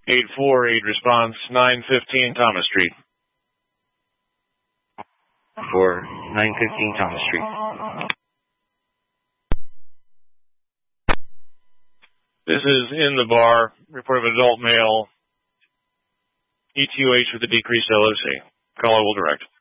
848 response, 915 Thomas Street. For 915 Thomas Street. This is in the bar. Report of an adult male. ETOH with a decreased LOC. Caller will direct.